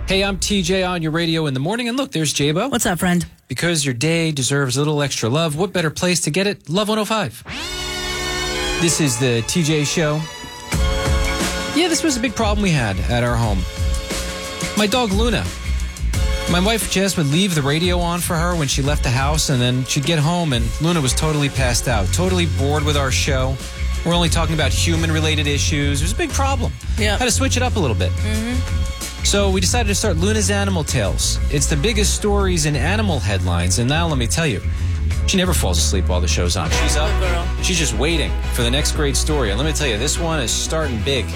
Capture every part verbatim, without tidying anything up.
Hey, I'm T J on your radio in the morning. And look, there's J-Bo. What's up, friend? Because your day deserves a little extra love, what better place to get it? Love one oh five. This is the T J Show. Yeah, this was a big problem we had at our home. My dog, Luna. My wife, Jess, would leave the radio on for her when she left the house, and then she'd get home, and Luna was totally passed out, totally bored with our show. We're only talking about human-related issues. It was a big problem. Yeah. Had to switch it up a little bit. Mm-hmm. So we decided to start Luna's Animal Tales. It's the biggest stories in animal headlines, and now let me tell you, she never falls asleep while the show's on. She's up. Good girl. She's just waiting for the next great story. And let me tell you, this one is starting big.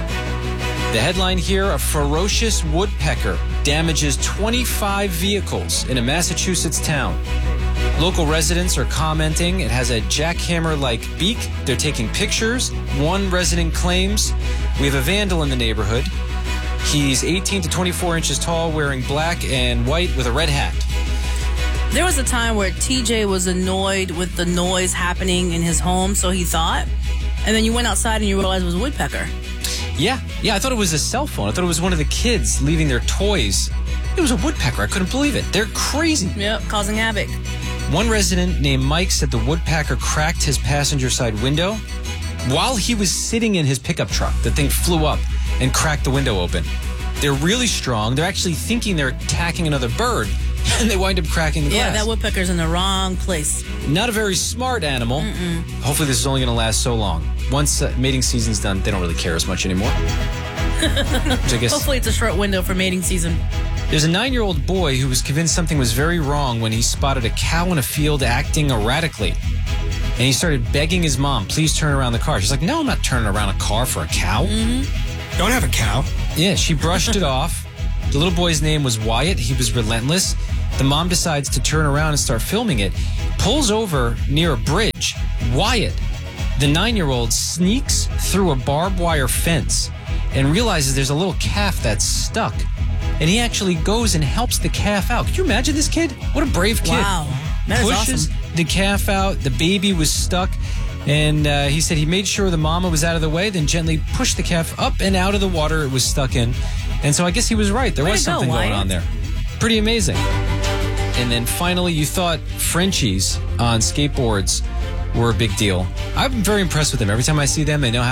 The headline here, a ferocious woodpecker damages twenty-five vehicles in a Massachusetts town. Local residents are commenting it has a jackhammer-like beak. They're taking pictures. One resident claims we have a vandal in the neighborhood. He's eighteen to twenty-four inches tall, wearing black and white with a red hat. There was a time where T J was annoyed with the noise happening in his home, so he thought. And then you went outside and you realized it was a woodpecker. Yeah, yeah, I thought it was a cell phone. I thought it was one of the kids leaving their toys. It was a woodpecker. I couldn't believe it. They're crazy. Yep, causing havoc. One resident named Mike said the woodpecker cracked his passenger side window while he was sitting in his pickup truck. The thing flew up and cracked the window open. They're really strong. They're actually thinking they're attacking another bird, and they wind up cracking the glass. Yeah, that woodpecker's in the wrong place. Not a very smart animal. Mm-mm. Hopefully this is only going to last so long. Once uh, mating season's done, they don't really care as much anymore. Which I guess. Hopefully it's a short window for mating season. There's a nine-year-old boy who was convinced something was very wrong when he spotted a cow in a field acting erratically. And he started begging his mom, please turn around the car. She's like, no, I'm not turning around a car for a cow. Mm-hmm. Don't have a cow. Yeah, she brushed it off. The little boy's name was Wyatt. He was relentless. The mom decides to turn around and start filming it. Pulls over near a bridge. Wyatt, the nine-year-old, sneaks through a barbed wire fence and realizes there's a little calf that's stuck. And he actually goes and helps the calf out. Can you imagine this kid? What a brave kid. Wow. That is Pushes awesome. the calf out. The baby was stuck. And uh, he said he made sure the mama was out of the way, then gently pushed the calf up and out of the water it was stuck in. And so I guess he was right. There Way was to go, something going Wyatt. on there. Pretty amazing. And then finally, you thought Frenchies on skateboards were a big deal. I'm very impressed with them. Every time I see them, they know how